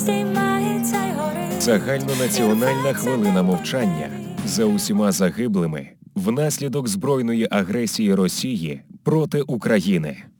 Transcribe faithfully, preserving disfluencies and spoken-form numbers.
здіймається й горить. Загальнонаціональна хвилина мовчання за усіма загиблими внаслідок збройної агресії Росії проти України.